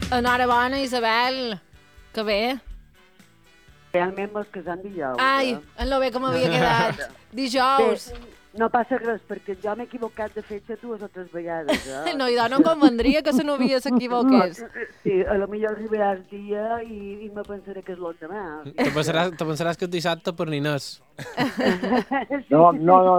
Enhorabona, Isabel. Que bé. Realment mos casam dijous. Ai, en lo bé que m'havia quedat. Dijous. Bé, no passa res, perquè jo m'he equivocat de fetge 2 o 3 vegades. No, i no em convendria que se novia s'equivoqués. Sí, a lo millor arribarà el dia i me pensaré que és l'endemà. Te pensaràs que és dissabte per niners. No,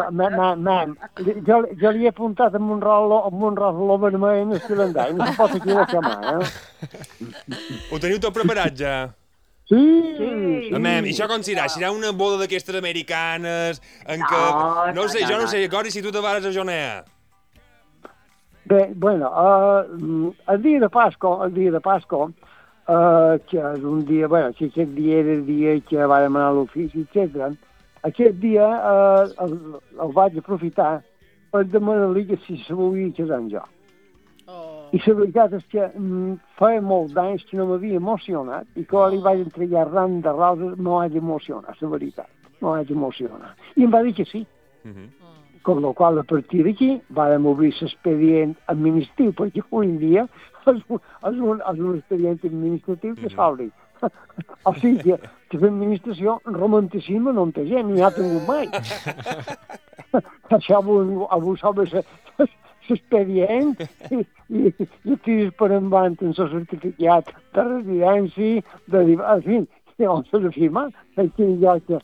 jo li he apuntat amb un rol vermell en el calendari, no se pot equivocar mai, Ho teniu tot preparat ja? Sí. I això com serà? Serà una boda d'aquestes americanes en què... No sé, Gori, si tu te vares a Jonea. Bé, bueno, el dia de Pasco, que és un dia, bueno, que aquest dia era el dia que vam anar a l'ofici, etc. Aquest dia el vaig aprofitar per demanar-li que si se volia casar amb jo. I la veritat és que feia molts d'anys que no m'havia emocionat i quan li vaig entregar ram de roses me vaig emocionar, la veritat. Me vaig emocionar. I em va dir que sí. Con lo qual, a partir d'aquí, vam obrir l'expedient administratiu, perquè avui en dia és un expedient administratiu que s'obri. O sigui que l'administració, romanticisme no en té gent, ni ha tingut mai. Això avui s'obre l'expedient i estic esperant en el certificat de residència, en fi, on s'ha de firmar, perquè jo que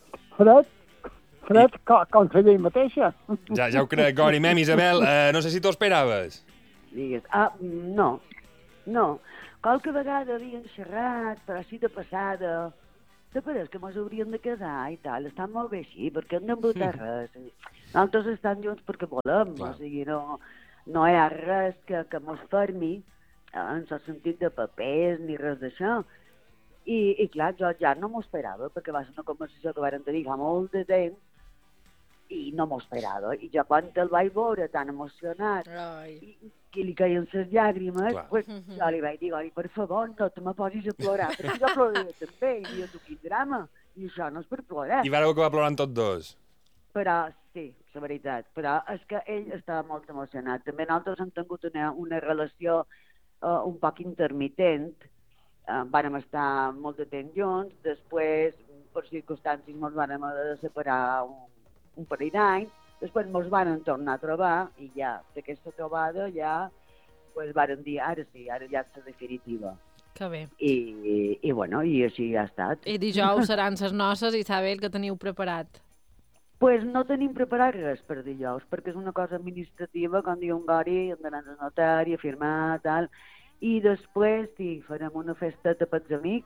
fred com la llei mateixa. Ja ho crec, Gori. Isabel, no sé si t'ho esperaves. Digues, no. Qualque vegada havien xerrat, però així de passada. Te pareix que mos hauríem de casar i tal, està molt bé així, perquè hem d'embrutar res. Nosaltres estem junts perquè volem, o sigui, no hi ha res que mos fermi, en el sentit de papers ni res d'això. I clar, jo ja no m'ho esperava, perquè va ser una conversació que vam tenir fa molt de temps, i no m'ho esperava. I jo quan el vaig veure tan emocionat, que li caien les llàgrimes, pues, jo li vaig dir, per favor, no te me posis a plorar, perquè jo ploraré també, i dius, quin drama, i això no és per plorar. I vareu acabar plorant tots dos. Però, sí, la veritat, però és que ell estava molt emocionat. També nosaltres hem tingut una relació un poc intermitent, vàrem estar molt de temps junts, després, per circumstàncies, ens vàrem separar un parell d'anys, després ens vàrem tornar a trobar, i ja, d'aquesta trobada, ja, pues, vàrem dir, ara sí, ara ja és la definitiva. Que bé. I bueno, i així ja ha estat. I dijous seran les noces, Isabel, que teniu preparat? Pues no tenim preparat res per dijous, perquè és una cosa administrativa, com diu un Gori, hem d'anar al notari a firmar, tal, i després sí, farem una festeta pels amics,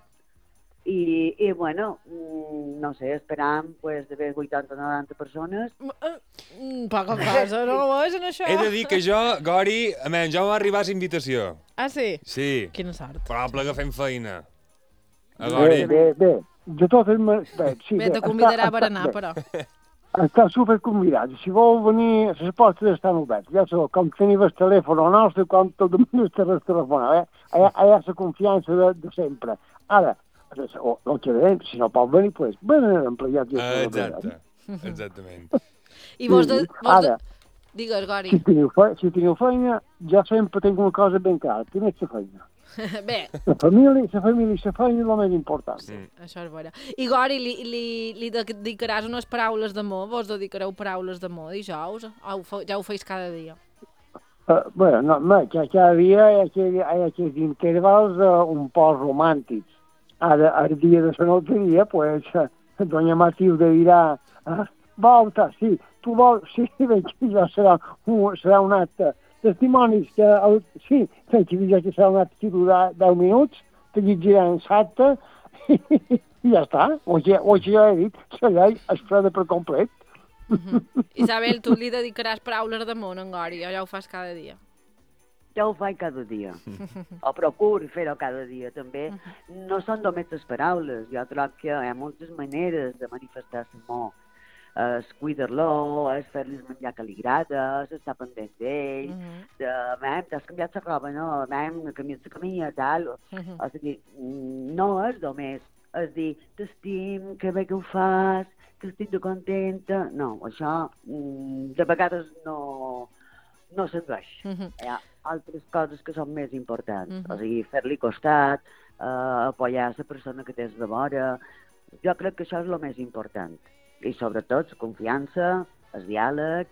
i bueno, no sé, esperam pues, d'haver 80 o 90 persones. Poca cosa, no ho és, en això? He de dir que jo, Gori, ja m'ha arribat la invitació. Ah, sí? Sí. Quina sort. Probable que fem feina. A Gori. Bé. De totes maneres... Bé, te convidarà per anar, però. Està superconvidat. Si vol venir, les portes estan obertes. Ja sabeu, com teniu el telèfon nostre, com tot el món està telefonat. Hi ha la confiança de sempre. Ara, el que veiem, si no pot venir, doncs venen empleats. Exactament. I vos de... Digues, Gori. Si teniu feina, jo sempre tinc una cosa ben clara. Primer la feina. Bé. La família i la feina és el més important. Això és vera. I Gori, li dedicaràs unes paraules d'amor? Vos dedicareu paraules d'amor dijous? Ja ho feis cada dia? Bueno, cada dia hi ha aquests intervals un poc romàntics. Ara, el dia de la notaria, pues, doña Matilde dirà, volta, sí, tu vols, sí, ja serà un acte. Testimonis que, sí, que serà un acte que durarà 10 minuts, te llegiran l'acte i ja està. O ja he dit, la llei es freda per complet. Isabel, tu li dedicaràs paraules d'amor a en Gori, o ja ho fas cada dia? Jo ho faig cada dia, o procuro fer-ho cada dia, també. No són només les paraules, jo trobo que hi ha moltes maneres de manifestar l'amor. És cuidar-lo, és fer-li menjar que li agrada, és estar pendent d'ell, t'has canviat la roba, no? Canviat la camina, tal. O sigui, no és només, és dir, t'estim, que bé que ho fas, que estic contenta. No, això de vegades no se'n veix. altres coses que són més importants. O sigui, fer-li costat, apoyar la persona que tens de vora. Jo crec que això és el més important. I sobretot, la confiança, el diàleg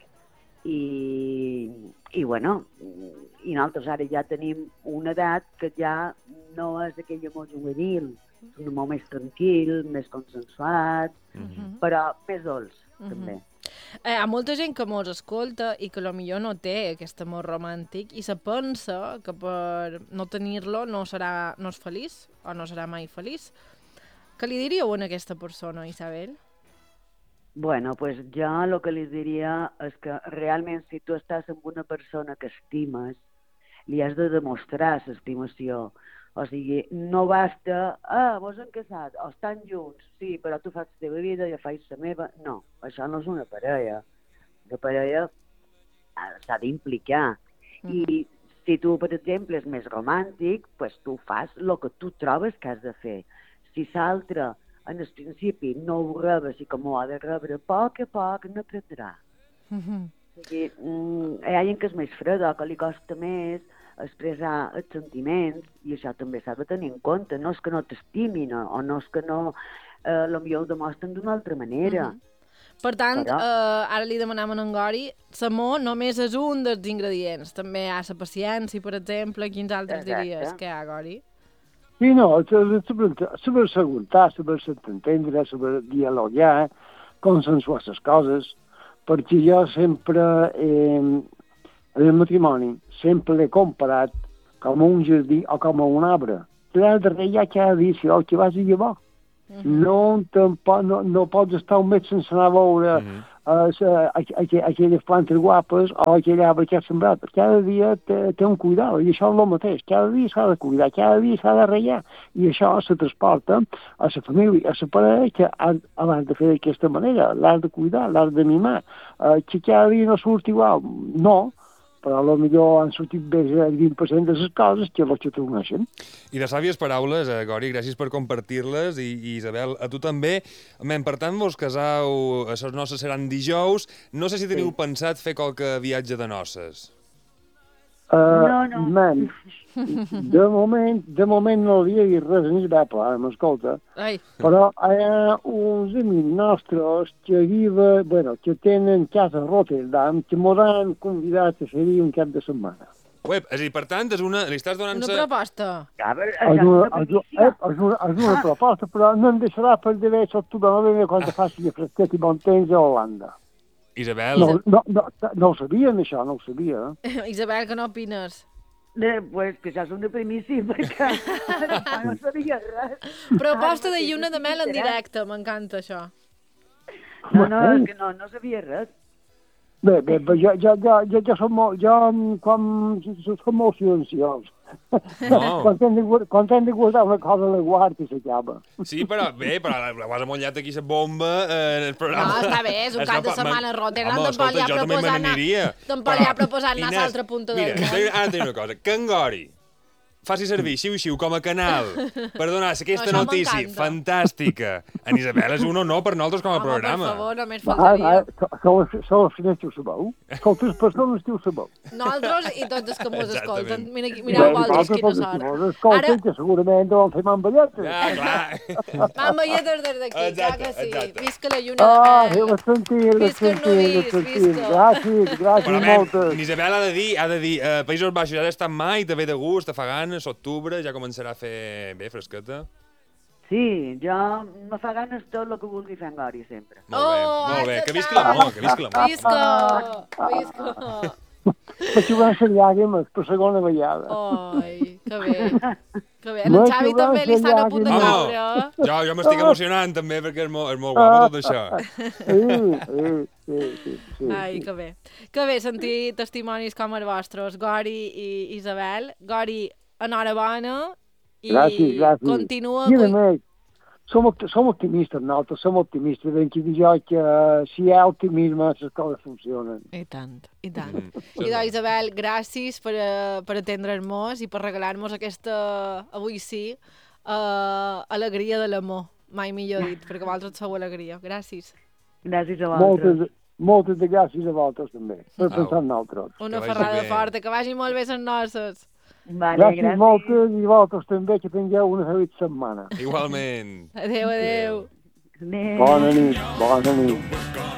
i bueno, i nosaltres ara ja tenim una edat que ja no és aquell amor juvenil, és un amor més tranquil, més consensuat, però més dolç, també. Hi ha molta gent que mos escolta i que potser no té aquest amor romàntic i se pensa que per no tenir-lo no és feliç o no serà mai feliç. Què li diríeu a aquesta persona, Isabel? Bueno, pues jo el que li diria és que realment si tu estàs amb una persona que estimes, li has de demostrar l'estimació. O sigui, no basta, vos han casat, o estan junts, sí, però tu fas la teva vida, jo faig la meva. No, això no és una parella. Una parella s'ha d'implicar. I si tu, per exemple, és més romàntic, pues tu fas el que tu trobes que has de fer. Si l'altre, en el principi, no ho rebes i com ho ha de rebre, a poc n'aprendrà. O sigui, hi ha gent que és més freda, que li costa més expressar els sentiments, i això també s'ha de tenir en compte. No és que no t'estimin, o no és que no, potser ho demostren d'una altra manera. Per tant, ara li demanam a en Gori, l'amor només és un dels ingredients. També hi ha la paciència, per exemple. Quins altres diries que hi ha, Gori? Sí, no, saber seguretat, saber entendre, saber dialogar, consensuar les coses, perquè jo sempre, en el matrimoni, sempre l'he comparat com un jardí o com un arbre. Darrere hi ha cada dia si el que vas a llevar. No pots estar un mes sense anar a veure aquelles plantes guapes o aquell arbre que has sembrat. Cada dia té un cuidado, i això és el mateix. Cada dia s'ha de cuidar, cada dia s'ha de regar, i això se transporta a la família, a la parella, que l'has de fer d'aquesta manera, l'has de cuidar, l'has de mimar. Que cada dia no surt igual, no, però potser han sortit més el 20% de les coses que els que t'uneixen. I de sàvies paraules, Gori, gràcies per compartir-les, i Isabel, a tu també. Per tant, vos casau, les noces seran dijous. No sé si teniu pensat fer qualque viatge de noces. No. Man, de moment no li he dit res ni va pla, m'escolta. Però hi ha uns amics nostres que tenen casa a Rotterdam que m'han convidat a fer-hi un cap de setmana. És a dir, per tant, li estàs donant-se... Una proposta. És una proposta, però no em deixarà per d'haver octubre-novembre quan faci fresquet i bon temps a Holanda. Isabel... No ho sabien, això, no ho sabia. Isabel, què n'opines? Pues que això és una primícia, perquè no sabia res. Proposta de lluna de mel en directe, m'encanta això. No, és que no sabia res. Bé, jo som molt silenciós. Quan hem de guardar una cosa, la guarda i s'acaba. Sí, però l'has amollat aquí la bomba en el programa. No, està bé, és un cap de setmana a Rotterdam, tampoc li ha proposat anar a l'altra punta del món. Mira, ara tenim una cosa, que en Gori faci servir Xiu-Xiu com a canal per donar aquesta notícia fantàstica. En Isabel és un honor per nosaltres com a programa. Per favor, només faltaria. Sou els que sabeu. Escolta, les persones que ho sabeu. Nosaltres i tots els que mos escolten. Mireu vosaltres quina sort. Escolta, que segurament deuen fer mamballetes. Clar. Mamballetes des d'aquí, clar que sí. Visca la lluna de mel. Visca el nudís, visca. Gràcies moltes. Isabel ha de dir, Països Baixos ja estan mai, te ve de gust, te fa gana, l'octubre ja començarà a fer bé fresqueta. Sí, jo me fa ganes tot el que vulgui fer en Gori, sempre. Molt bé, que visca l'amor, que visca l'amor. Visca. M'aixugant-se llàgrimes per segona vegada. Ai, que bé. Que bé. En Xavi també li estan a punt de caure. Jo m'estic emocionant també perquè és molt guapo tot això. Sí. Ai, que bé. Que bé sentir testimonis com els vostres, Gori i Isabel. Gori, enhorabona i gràcies. Continua... I a més, som optimistes nosaltres, som optimistes. Ben que dic jo que si hi ha optimisme les coses funcionen. I tant. I doncs, Isabel, gràcies per atendre'ns i per regalar-nos aquesta, avui sí, alegria de l'amor. Mai millor dit, perquè vosaltres sou alegria. Gràcies. Gràcies a vosaltres. Moltes de gràcies a vosaltres també, per Au. pensar en nosaltres. Una Que vagi ferrada bé. forta, que vagi molt bé les noces. Vale, Gràcies moltes i vosaltres també, que tingueu una feliç setmana. Igualment. Adéu, adéu. Adéu. Bona nit, bona nit.